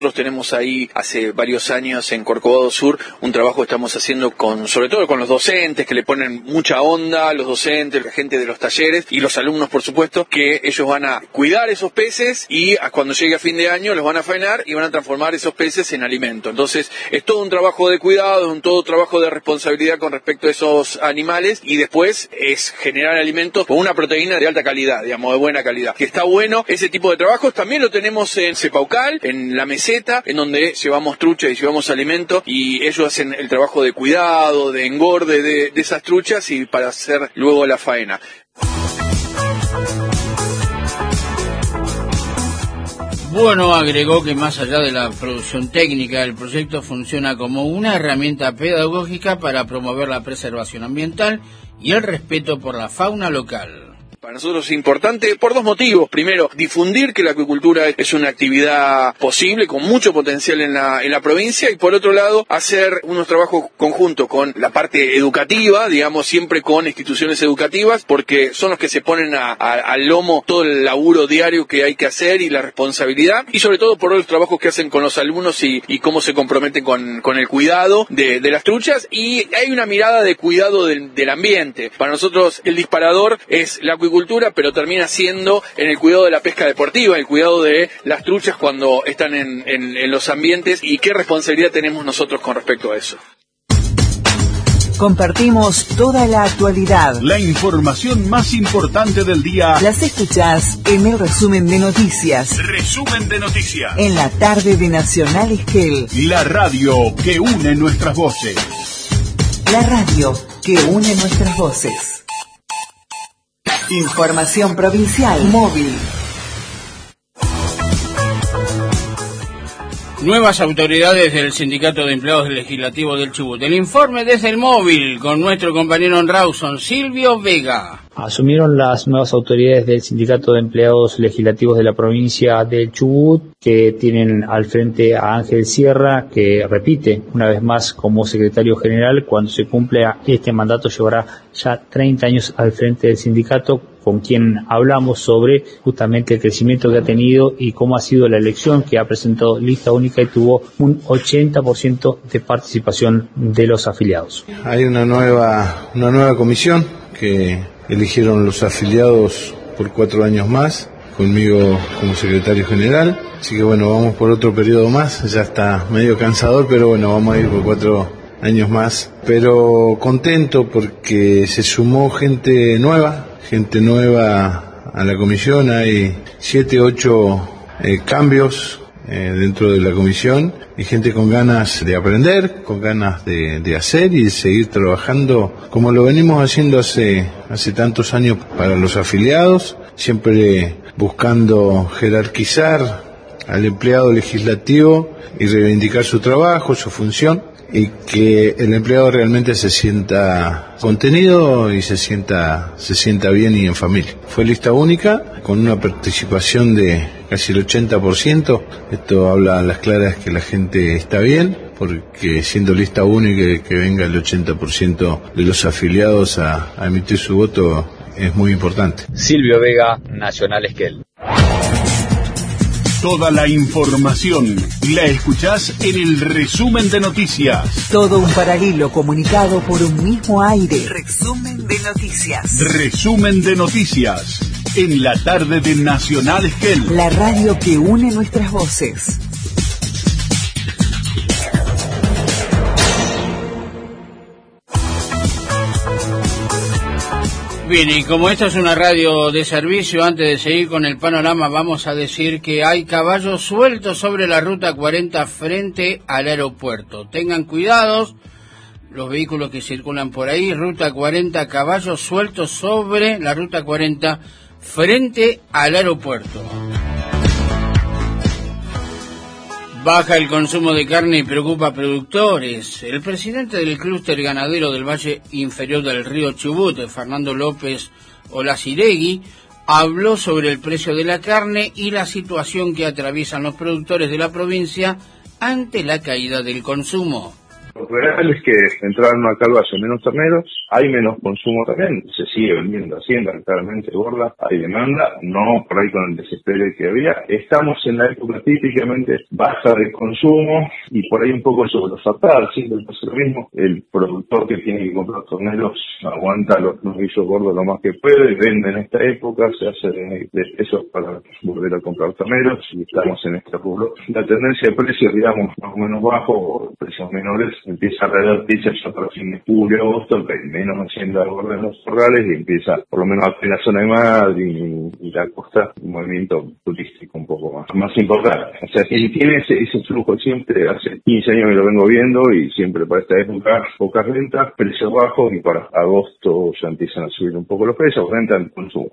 Nosotros tenemos ahí hace varios años en Corcovado Sur un trabajo que estamos haciendo sobre todo con los docentes, que le ponen mucha onda, los docentes, la gente de los talleres y los alumnos, por supuesto, que ellos van a cuidar esos peces y cuando llegue a fin de año los van a faenar y van a transformar esos peces en alimento. Entonces es todo un trabajo de cuidado, todo un trabajo de responsabilidad con respecto a esos animales, y después es generar alimentos con una proteína de alta calidad, digamos, de buena calidad. Que está bueno ese tipo de trabajos. También lo tenemos en Cepaucal, en la meseta, en donde llevamos truchas y llevamos alimento, y ellos hacen el trabajo de cuidado, de engorde de esas truchas y para hacer luego la faena. Bueno, agregó que más allá de la producción técnica, el proyecto funciona como una herramienta pedagógica para promover la preservación ambiental y el respeto por la fauna local. Para nosotros es importante por dos motivos. Primero, difundir que la acuicultura es una actividad posible, con mucho potencial en la provincia, y por otro lado, hacer unos trabajos conjuntos con la parte educativa, digamos, siempre con instituciones educativas, porque son los que se ponen al lomo todo el laburo diario que hay que hacer y la responsabilidad, y sobre todo por los trabajos que hacen con los alumnos y cómo se comprometen con el cuidado de las truchas, y hay una mirada de cuidado del ambiente. Para nosotros el disparador es la acuicultura, pero termina siendo en el cuidado de la pesca deportiva, el cuidado de las truchas cuando están en los ambientes, y qué responsabilidad tenemos nosotros con respecto a eso. Compartimos toda la actualidad. La información más importante del día. Las escuchás en el resumen de noticias. Resumen de noticias. En la tarde de Nacional Esquel. La radio que une nuestras voces. La radio que une nuestras voces. Información provincial móvil. Nuevas autoridades del Sindicato de Empleados Legislativos del Chubut. El informe desde el móvil con nuestro compañero en Rawson, Silvio Vega. Asumieron las nuevas autoridades del Sindicato de Empleados Legislativos de la provincia del Chubut, que tienen al frente a Ángel Sierra, que repite una vez más como secretario general. Cuando se cumpla este mandato llevará ya 30 años al frente del sindicato, con quien hablamos sobre justamente el crecimiento que ha tenido y cómo ha sido la elección, que ha presentado lista única y tuvo un 80% de participación de los afiliados. Hay una nueva comisión que eligieron los afiliados por 4 años más, conmigo como secretario general, así que bueno, vamos por otro periodo más. Ya está medio cansador, pero bueno, vamos a ir por 4 años más, pero contento porque se sumó gente nueva a la comisión. Hay 7, 8 cambios dentro de la comisión, y gente con ganas de aprender, con ganas de hacer y de seguir trabajando como lo venimos haciendo hace tantos años para los afiliados, siempre buscando jerarquizar al empleado legislativo y reivindicar su trabajo, su función, y que el empleado realmente se sienta contenido y se sienta bien y en familia. Fue lista única, con una participación de casi el 80%. Esto habla a las claras que la gente está bien, porque siendo lista única que venga el 80% de los afiliados a emitir su voto es muy importante. Silvio Vega, Nacional Esquel. Toda la información la escuchás en el resumen de noticias. Todo un paralelo comunicado por un mismo aire. Resumen de noticias. Resumen de noticias en la tarde de Nacional Esquel. La radio que une nuestras voces. Bien, y como esta es una radio de servicio, antes de seguir con el panorama, vamos a decir que hay caballos sueltos sobre la Ruta 40 frente al aeropuerto. Tengan cuidados los vehículos que circulan por ahí. Ruta 40, caballos sueltos sobre la Ruta 40 frente al aeropuerto. Baja el consumo de carne y preocupa a productores. El presidente del clúster ganadero del Valle Inferior del Río Chubut, Fernando López Olaciregui, habló sobre el precio de la carne y la situación que atraviesan los productores de la provincia ante la caída del consumo. real es que entraron acá al valle menos terneros, hay menos consumo también, se sigue vendiendo hacienda claramente gorda, hay demanda, no por ahí con el desespero que había. Estamos en la época típicamente baja de consumo y por ahí un poco sobreofertada, siempre pasa lo mismo. El productor que tiene que comprar terneros aguanta los novillos gordos lo más que puede, vende en esta época, se hace de pesos para volver a comprar terneros y estamos en este rubro. La tendencia de precios, digamos, más o menos bajo, precios menores, empieza a revertirse ya para fin de julio, agosto, que hay menos hacienda gorda en los corrales y empieza, por lo menos en la zona de Madrid y la costa, un movimiento turístico un poco más importante. O sea, que tiene ese flujo siempre, hace 15 años que lo vengo viendo y siempre para esta época pocas ventas, precios bajos y para agosto ya empiezan a subir un poco los precios, renta en consumo.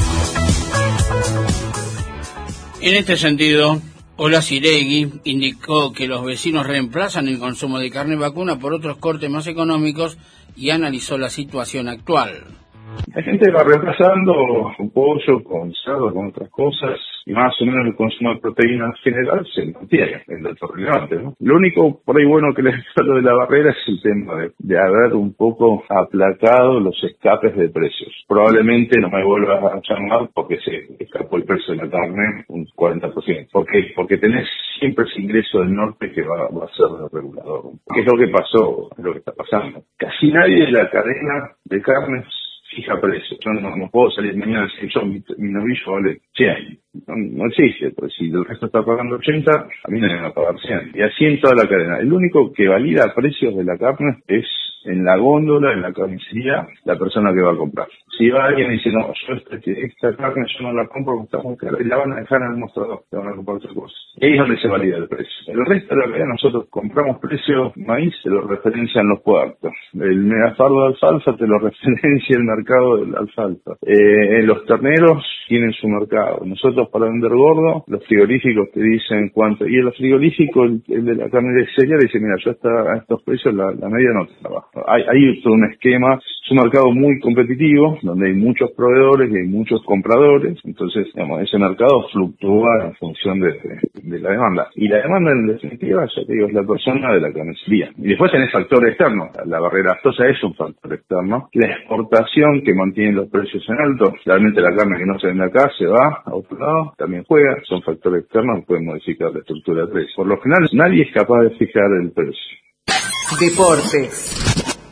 En este sentido, Olaziregui indicó que los vecinos reemplazan el consumo de carne vacuna por otros cortes más económicos y analizó la situación actual. La gente va reemplazando con pollo, con cerdo, con otras cosas, y más o menos el consumo de proteína en general se mantiene en dato relevante, ¿no? Lo único por ahí bueno que les hablo de la barrera es el tema de haber un poco aplacado los escapes de precios. Probablemente no me vuelvas a llamar porque se escapó el precio de la carne un 40%. ¿Por qué? Porque tenés siempre ese ingreso del norte que va a ser el regulador. ¿Qué es lo que pasó? Es lo que está pasando. Casi nadie de la cadena de carnes fija precio. Yo no puedo salir mañana y decir, yo mi novillo vale 100. No existe, pero si el resto está pagando 80, a mí no me van a pagar 100. Y así en toda la cadena. El único que valida precios de la carne es en la góndola, en la carnicería, la persona que va a comprar. Si va alguien y dice, no, yo esta carne yo no la compro porque está muy cara, y la van a dejar en el mostrador, te van a comprar otra cosa. Y ahí es donde se valida el precio. El resto de la cadena nosotros compramos precios, maíz se lo referencian los puertos. El megafardo de alfalfa te lo referencia el mercado de la alfalfa. Los terneros tienen su mercado. Nosotros para vender gordo, los frigoríficos te dicen cuánto. Y el frigorífico, el de la carne de serie, dice, mira, yo a estos precios la media no te la bajo. Hay todo un esquema, es un mercado muy competitivo, donde hay muchos proveedores y hay muchos compradores, entonces, digamos, ese mercado fluctúa en función de la demanda. Y la demanda, en definitiva, ya te digo, es la persona de la carnicería. Y después tenés factor externo, la barrera aftosa es un factor externo. La exportación que mantiene los precios en alto, realmente la carne que no se vende acá se va a otro lado, también juega, son factores externos que pueden modificar la estructura de precios. Por lo general, nadie es capaz de fijar el precio. Deportes.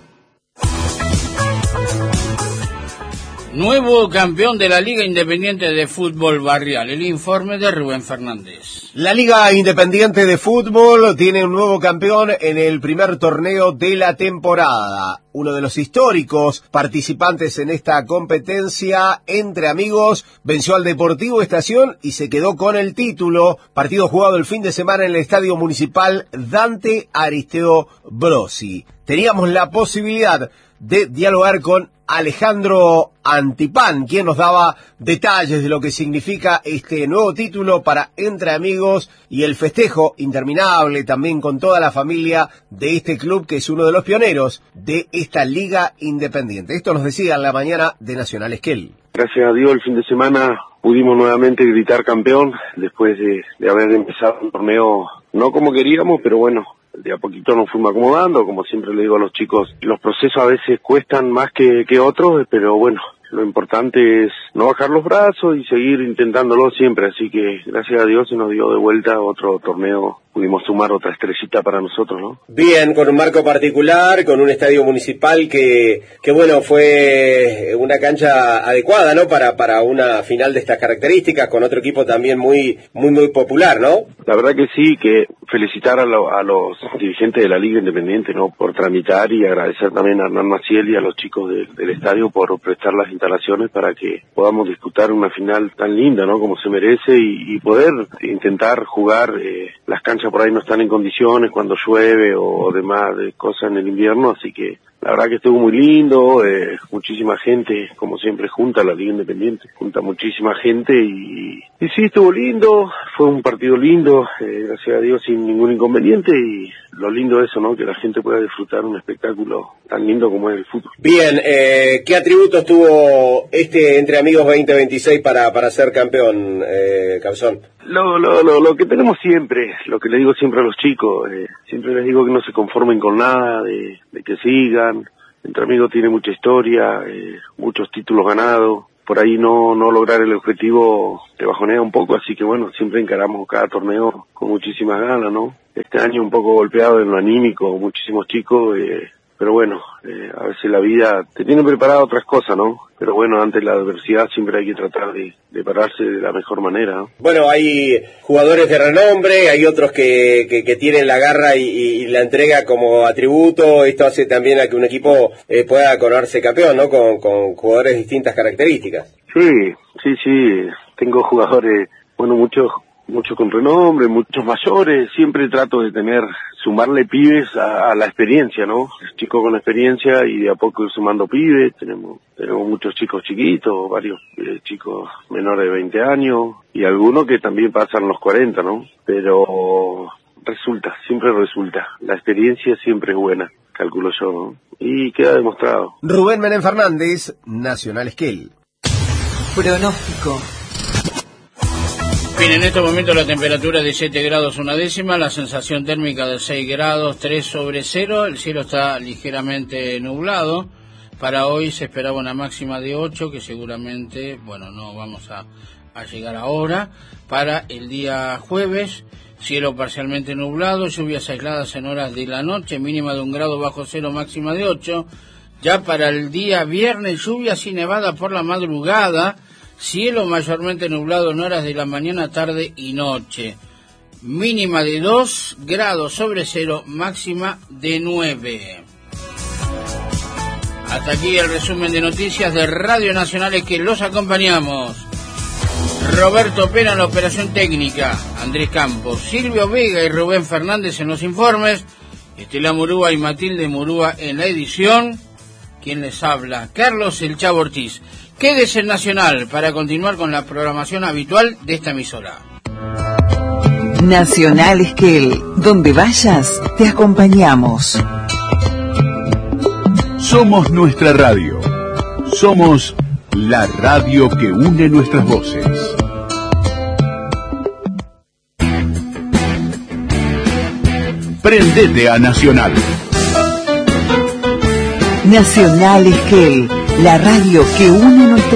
Nuevo campeón de la Liga Independiente de Fútbol Barrial. El informe de Rubén Fernández. La Liga Independiente de Fútbol tiene un nuevo campeón en el primer torneo de la temporada. Uno de los históricos participantes en esta competencia, Entre Amigos, venció al Deportivo Estación y se quedó con el título. Partido jugado el fin de semana en el Estadio Municipal Dante Aristeo Brosi. Teníamos la posibilidad de dialogar con Alejandro Antipán, quien nos daba detalles de lo que significa este nuevo título para Entre Amigos y el festejo interminable también con toda la familia de este club que es uno de los pioneros de esta Liga Independiente. Esto nos decía en la mañana de Nacional Esquel. Gracias a Dios el fin de semana pudimos nuevamente gritar campeón después de haber empezado un torneo no como queríamos, pero bueno, de a poquito nos fuimos acomodando. Como siempre le digo a los chicos, los procesos a veces cuestan más que otros, pero bueno, lo importante es no bajar los brazos y seguir intentándolo siempre, así que gracias a Dios se nos dio de vuelta otro torneo, pudimos sumar otra estrellita para nosotros, ¿no? Bien, con un marco particular, con un estadio municipal que bueno, fue una cancha adecuada, ¿no? Para una final de estas características, con otro equipo también muy popular, ¿no? La verdad que sí, que felicitar a los dirigentes de la Liga Independiente, ¿no? Por tramitar y agradecer también a Hernán Maciel y a los chicos del estadio por prestar las instalaciones para que podamos disputar una final tan linda, ¿no? Como se merece y poder intentar jugar. Las canchas por ahí no están en condiciones cuando llueve o demás de cosas en el invierno, así que la verdad que estuvo muy lindo, muchísima gente, como siempre junta la Liga Independiente, junta muchísima gente y sí, estuvo lindo, fue un partido lindo, gracias a Dios sin ningún inconveniente y lo lindo es eso, ¿no? Que la gente pueda disfrutar un espectáculo tan lindo como es el fútbol. Bien, ¿qué atributos tuvo este Entre Amigos 2026 para ser campeón, Cabezón? Lo que tenemos siempre, lo que le digo siempre a los chicos, siempre les digo que no se conformen con nada, de que sigan. Entre Amigos tiene mucha historia, muchos títulos ganados. Por ahí no lograr el objetivo te bajonea un poco, así que bueno, siempre encaramos cada torneo con muchísimas ganas, ¿no? Este año un poco golpeado en lo anímico, muchísimos chicos, pero bueno, a veces la vida te tiene preparado otras cosas, ¿no? Pero bueno, ante la adversidad siempre hay que tratar de pararse de la mejor manera, ¿no? Bueno, hay jugadores de renombre, hay otros que tienen la garra y la entrega como atributo. Esto hace también a que un equipo pueda coronarse campeón, ¿no? Con jugadores de distintas características. Sí. Tengo jugadores, bueno, muchos con renombre, muchos mayores. Siempre trato de sumarle pibes a la experiencia, ¿no? Chicos con experiencia y de a poco ir sumando pibes. Tenemos muchos chicos chiquitos, varios chicos menores de 20 años y algunos que también pasan los 40, ¿no? Pero siempre resulta. La experiencia siempre es buena, calculo yo, ¿no? Y queda demostrado. Rubén Menem Fernández, Nacional Esquel. Pronóstico. Bien, en estos momentos la temperatura de 7 grados 1/10, la sensación térmica de 6 grados 3 sobre 0, el cielo está ligeramente nublado. Para hoy se esperaba una máxima de 8, que seguramente, bueno, no vamos a llegar ahora. Para el día jueves, cielo parcialmente nublado, lluvias aisladas en horas de la noche, mínima de 1 grado bajo cero, máxima de 8. Ya para el día viernes, lluvias y nevada por la madrugada, cielo mayormente nublado en horas de la mañana, tarde y noche. Mínima de 2 grados sobre cero, máxima de 9. Hasta aquí el resumen de noticias de Radio Nacional, que los acompañamos. Roberto Pena en la operación técnica, Andrés Campos, Silvio Vega y Rubén Fernández en los informes, Estela Murúa y Matilde Murúa en la edición. Quien les habla, Carlos El Chavo Ortiz. Quédese en Nacional para continuar con la programación habitual de esta emisora. Nacional Esquel, donde vayas, te acompañamos. Somos nuestra radio. Somos la radio que une nuestras voces. Prendete a Nacional. Nacional Esquel, la radio que une nuestras